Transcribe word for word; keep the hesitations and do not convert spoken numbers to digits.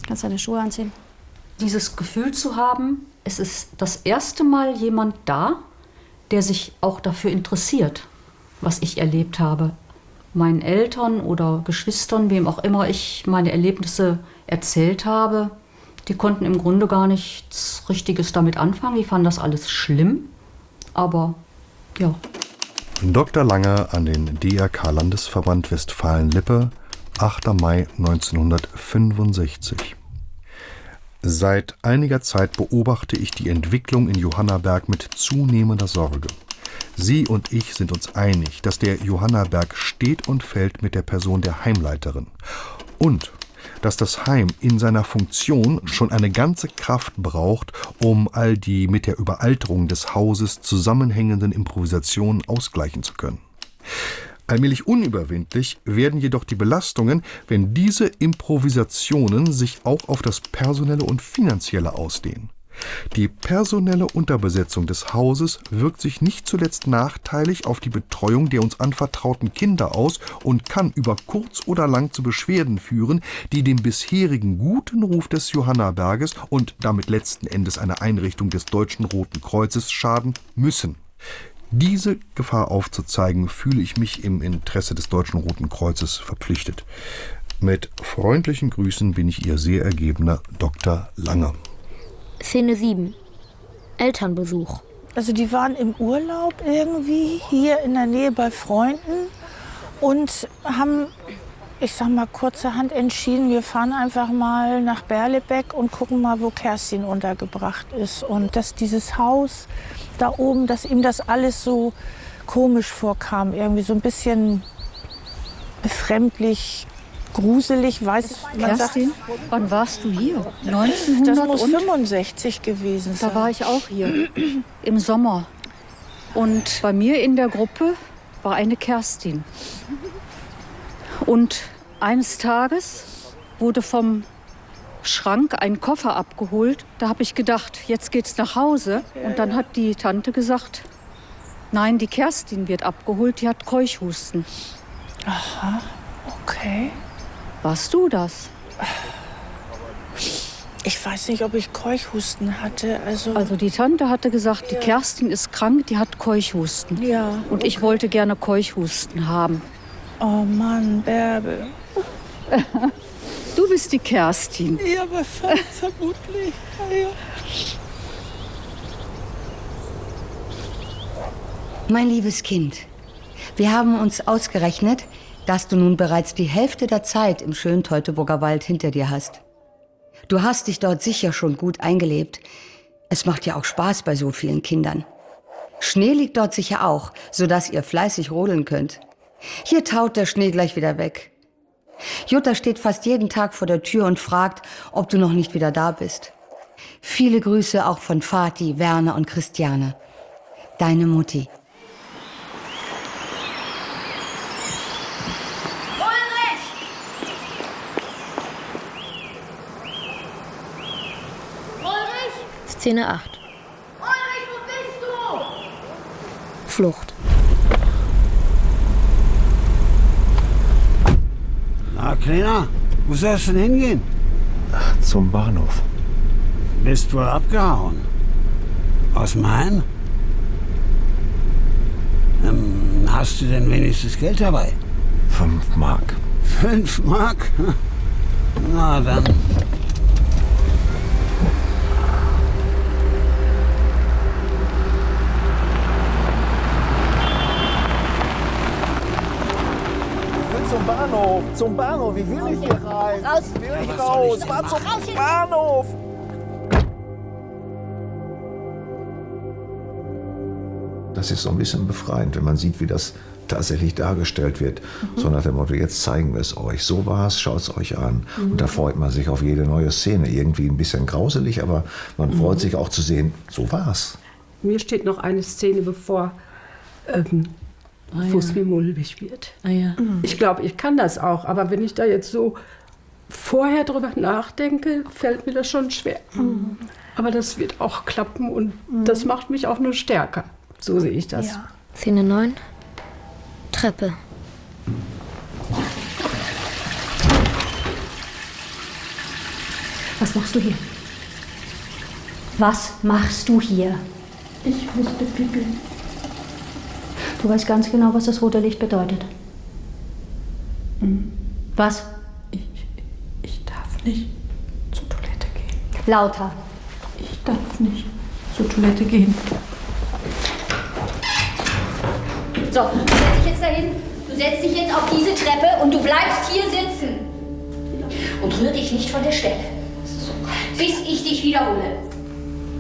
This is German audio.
Kannst deine Schuhe anziehen? Dieses Gefühl zu haben, es ist das erste Mal jemand da, der sich auch dafür interessiert, was ich erlebt habe. Meinen Eltern oder Geschwistern, wem auch immer ich meine Erlebnisse erzählt habe, die konnten im Grunde gar nichts Richtiges damit anfangen. Die fanden das alles schlimm, aber ja. Doktor Lange an den D R K-Landesverband Westfalen-Lippe, achter Mai neunzehnhundertfünfundsechzig. Seit einiger Zeit beobachte ich die Entwicklung in Johannaberg mit zunehmender Sorge. Sie und ich sind uns einig, dass der Johannaberg steht und fällt mit der Person der Heimleiterin. Und dass das Heim in seiner Funktion schon eine ganze Kraft braucht, um all die mit der Überalterung des Hauses zusammenhängenden Improvisationen ausgleichen zu können. Allmählich unüberwindlich werden jedoch die Belastungen, wenn diese Improvisationen sich auch auf das Personelle und Finanzielle ausdehnen. Die personelle Unterbesetzung des Hauses wirkt sich nicht zuletzt nachteilig auf die Betreuung der uns anvertrauten Kinder aus und kann über kurz oder lang zu Beschwerden führen, die dem bisherigen guten Ruf des Johannaberges und damit letzten Endes einer Einrichtung des Deutschen Roten Kreuzes schaden müssen. Diese Gefahr aufzuzeigen, fühle ich mich im Interesse des Deutschen Roten Kreuzes verpflichtet. Mit freundlichen Grüßen bin ich Ihr sehr ergebener Doktor Lange. Szene sieben. Elternbesuch. Also die waren im Urlaub irgendwie hier in der Nähe bei Freunden und haben, ich sag mal, kurzerhand entschieden, wir fahren einfach mal nach Berlebeck und gucken mal, wo Kerstin untergebracht ist. Und dass dieses Haus da oben, dass ihm das alles so komisch vorkam, irgendwie so ein bisschen befremdlich, gruselig, weiß man sagt. Kerstin, wann warst du hier? neunzehnhundert Das muss und? fünfundsechzig gewesen sein. Da war ich auch hier, im Sommer. Und bei mir in der Gruppe war eine Kerstin. Und eines Tages wurde vom Schrank ein Koffer abgeholt. Da habe ich gedacht, jetzt geht's nach Hause. Und dann hat die Tante gesagt, nein, die Kerstin wird abgeholt, die hat Keuchhusten. Aha, okay. Warst du das? Ich weiß nicht, ob ich Keuchhusten hatte. Also, Also die Tante hatte gesagt, die Kerstin ist krank, die hat Keuchhusten. ja. Und ich wollte gerne Keuchhusten haben. Oh Mann, Bärbel. Du bist die Kerstin. Ja, aber ver vermutlich. Ja, ja. Mein liebes Kind, wir haben uns ausgerechnet, dass du nun bereits die Hälfte der Zeit im schönen Teutoburger Wald hinter dir hast. Du hast dich dort sicher schon gut eingelebt. Es macht ja auch Spaß bei so vielen Kindern. Schnee liegt dort sicher auch, sodass ihr fleißig rodeln könnt. Hier taut der Schnee gleich wieder weg. Jutta steht fast jeden Tag vor der Tür und fragt, ob du noch nicht wieder da bist. Viele Grüße auch von Vati, Werner und Christiane. Deine Mutti. Szene acht. Ulrich, wo bist du? Flucht. Na, Kleiner, wo sollst du denn hingehen? Zum Bahnhof. Bist wohl abgehauen. Aus dem Heim? Ähm, hast du denn wenigstens Geld dabei? Fünf Mark. Fünf Mark? Na dann. Zum Bahnhof, zum Bahnhof, wie will ich hier rein? Raus! Will ich raus, fahr zum raus Bahnhof! Das ist so ein bisschen befreiend, wenn man sieht, wie das tatsächlich dargestellt wird. Mhm. So nach dem Motto, jetzt zeigen wir es euch. So war es, schaut es euch an. Mhm. Und da freut man sich auf jede neue Szene. Irgendwie ein bisschen grauselig, aber man mhm. freut sich auch zu sehen, so war es. Mir steht noch eine Szene bevor, ähm, ah, wo es ja. mir mulmig wird. Ah, ja. mhm. Ich glaube, ich kann das auch, aber wenn ich da jetzt so vorher drüber nachdenke, fällt mir das schon schwer. Mhm. Aber das wird auch klappen und mhm. das macht mich auch nur stärker. So sehe ich das. Ja. Szene neun. Treppe. Was machst du hier? Was machst du hier? Ich musste pipi. Du weißt ganz genau, was das rote Licht bedeutet. Hm. Was? Ich, ich darf nicht zur Toilette gehen. Lauter. Ich darf nicht zur Toilette gehen. So, du setzt dich jetzt dahin. Du setzt dich jetzt auf diese Treppe und du bleibst hier sitzen. Und rühr dich nicht von der Stelle. Bis ich dich wiederhole.